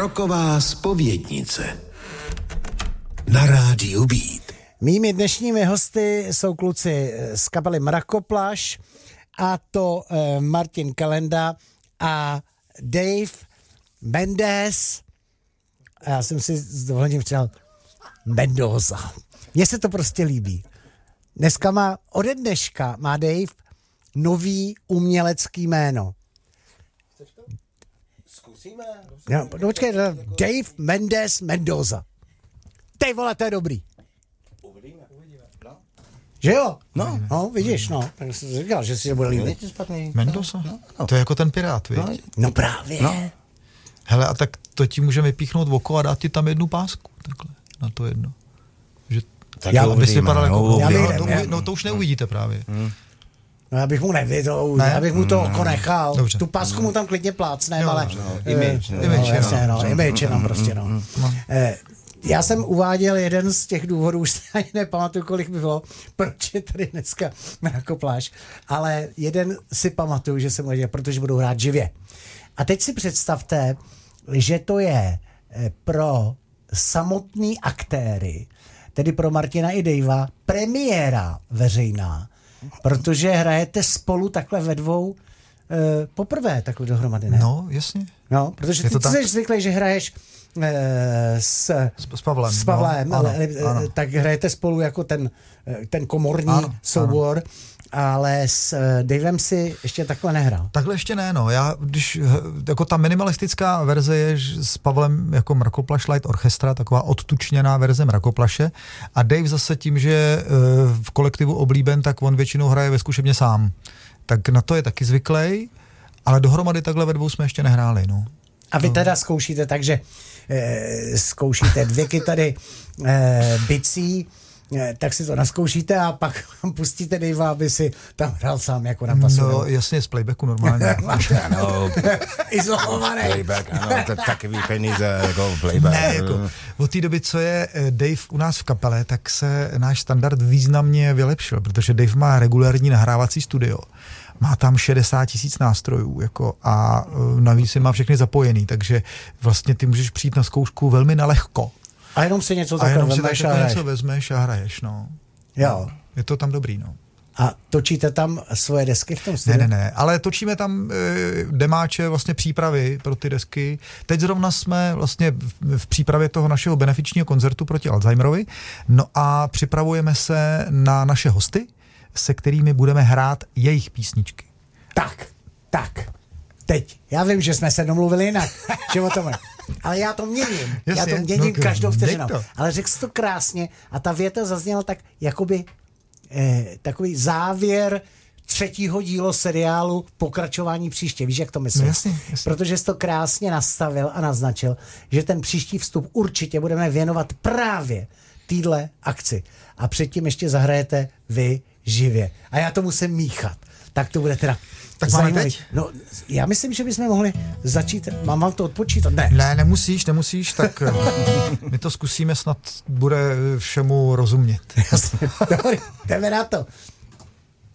Roková zpovědnice na rádiu Beat. Mými dnešními hosty jsou kluci z kapely Mrakoplaš, a to Martin Kalenda a Dave Mendes. A já jsem si s dovolením včel Mendoza. Mně se to prostě líbí. Ode dneška má Dave nový umělecký jméno. Zkusíme. No, počkej, Dave Mendes Mendoza. Tej vole, to je dobrý. Uvidíme. No. Že jo? No, vidíš, no. Tak jsem si říkal, že si to bude líbit. Mendoza? To je jako ten pirát, víš? No právě. No. Hele, a tak to ti můžeme vypíchnout oko a dát ti tam jednu pásku. Takhle, na to jedno. Že Tak abys vypadal jako... Já to už neuvidíte právě. No, já bych mu nevěděl, abych mu to oko nechal. Dobře. Tu pásku mu tam klidně plácnem, Jo, ale... image, Image jenom prostě, no. Já jsem uváděl jeden z těch důvodů, už se ani nepamatuju, kolik by bylo, proč je tady dneska Mrakoplaš, ale jeden si pamatuju, že jsem uváděl, protože budou hrát živě. A teď si představte, že to je pro samotný aktéry, tedy pro Martina i Davea, premiéra veřejná, protože hrajete spolu takhle ve dvou poprvé takhle dohromady, ne? No, jasně. No, protože ty jsi zvyklý, že hraješ s Pavlem. S Pavlem, no, ano. tak hrajete spolu jako ten komorní soubor, ale s Davem si ještě takhle nehrál. Takhle ještě ne, no. Já, když, jako ta minimalistická verze je s Pavlem jako Mrakoplaš Light Orchestra, taková odtučněná verze Mrakoplaše, a Dave zase tím, že v kolektivu oblíben, tak on většinou hraje ve zkušebně sám. Tak na to je taky zvyklý, ale dohromady takhle ve dvou jsme ještě nehráli, no. A vy teda zkoušíte tak, že zkoušíte dvě kytary bicí, tak si to naskoušíte a pak pustíte Davea, aby si tam hrál sám jako na pasu. No jasně, z playbacku normálně. No, izolovaný. Playback, ano, to takový peníze jako playback. Ne, jako od té doby, co je Dave u nás v kapele, tak se náš standard významně vylepšil, protože Dave má regulární nahrávací studio. Má tam 60 000 nástrojů jako, a navíc má všechny zapojený, takže vlastně ty můžeš přijít na zkoušku velmi nalehko. A jenom si něco takové vezmeš a hraješ, no. Jo. Je to tam dobrý, no. A točíte tam svoje desky v tom studiu? Ne, ale točíme tam demáče, vlastně přípravy pro ty desky. Teď zrovna jsme vlastně v přípravě toho našeho benefičního koncertu proti Alzheimerovi, no a připravujeme se na naše hosty, se kterými budeme hrát jejich písničky. Tak. Teď. Já vím, že jsme se domluvili jinak, že o tom. Ale já to měním. Jasně, já to měním každou vteřinou. To. Ale řekl jsi to krásně a ta věta zazněla tak, jakoby takový závěr 3. dílu seriálu Pokračování příště. Víš, jak to myslím? No, jasně. Protože jsi to krásně nastavil a naznačil, že ten příští vstup určitě budeme věnovat právě týhle akci. A předtím ještě zahrajete vy živě. A já to musím míchat. Tak to bude teda tak zajímavý. máme teď? No, já myslím, že bychom mohli začít. Mám vám to odpočítat? Ne, nemusíš, tak my to zkusíme, snad bude všemu rozumět. Dobrý, jdeme na to.